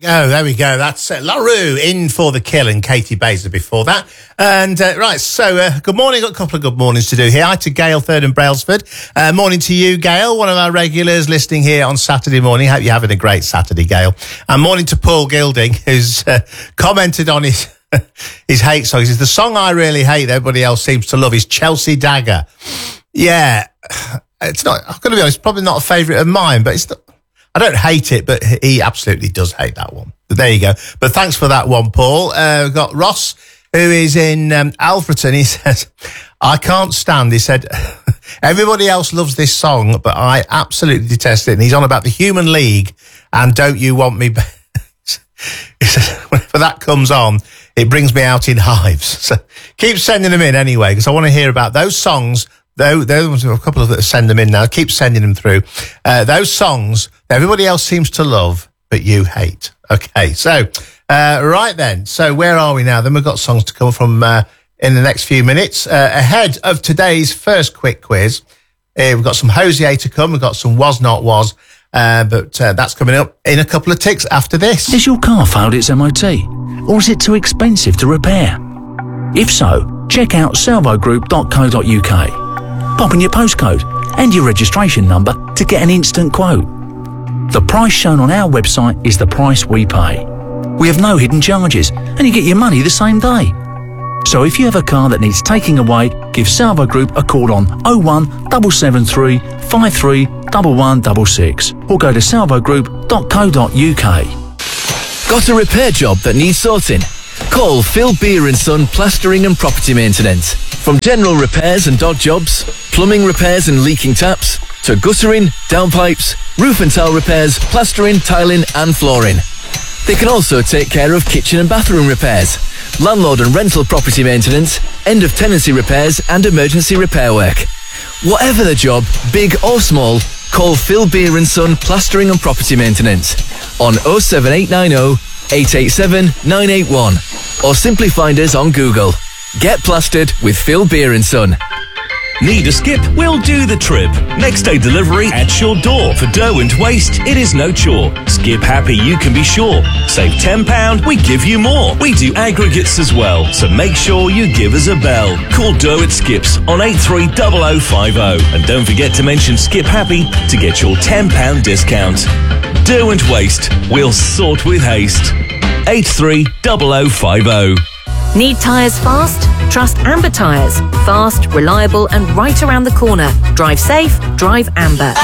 Oh, there we go. That's LaRue in for the kill and Katie Baser before that. And right, so good morning. Got a couple of good mornings to do here. Hi to Gail, Third and Brailsford. Morning to you, Gail, one of our regulars listening here on Saturday morning. Hope you're having a great Saturday, Gail. And morning to Paul Gilding, who's commented on his his hate song. He says, the song I really hate, everybody else seems to love, is Chelsea Dagger. Yeah, it's not, I'm going to be honest, probably not a favourite of mine, but it's not, I don't hate it, but he absolutely does hate that one. But there you go. But thanks for that one, Paul. We've got Ross, who is in Alfreton. He says, I can't stand, he said, everybody else loves this song, but I absolutely detest it. And he's on about the Human League and Don't You Want Me Back. He says, whenever that comes on, it brings me out in hives. So keep sending them in anyway, because I want to hear about those songs. There's a couple of that send them in now. Keep sending them through. Those songs that everybody else seems to love, but you hate. Okay, so right then. So where are we now? Then we've got songs to come from in the next few minutes. Ahead of today's first quick quiz, we've got some Hosier to come. We've got some Was Not Was. But that's coming up in a couple of ticks after this. Has your car failed its MOT? Or is it too expensive to repair? If so, check out salvogroup.co.uk. Pop in your postcode and your registration number to get an instant quote. The price shown on our website is the price we pay. We have no hidden charges and you get your money the same day. So if you have a car that needs taking away, give Salvo Group a call on 01773 53 1166 or go to salvogroup.co.uk. Got a repair job that needs sorting? Call Phil Beer & Son Plastering and Property Maintenance. From general repairs and odd jobs, plumbing repairs and leaking taps, to guttering, downpipes, roof and tile repairs, plastering, tiling and flooring. They can also take care of kitchen and bathroom repairs, landlord and rental property maintenance, end of tenancy repairs and emergency repair work. Whatever the job, big or small, call Phil Beer & Son Plastering and Property Maintenance on 07890 887 981 or simply find us on Google. Get plastered with Phil Beer & Son. Need a skip? We'll do the trip. Next day delivery at your door. For dough and waste, it is no chore. Skip happy, you can be sure. Save £10, we give you more. We do aggregates as well, so make sure you give us a bell. Call Dough at Skips on 830050. And don't forget to mention Skip Happy to get your £10 discount. Dough and waste, we'll sort with haste. 830050. Need tyres fast? Trust Amber Tyres. Fast, reliable and right around the corner. Drive safe, drive Amber.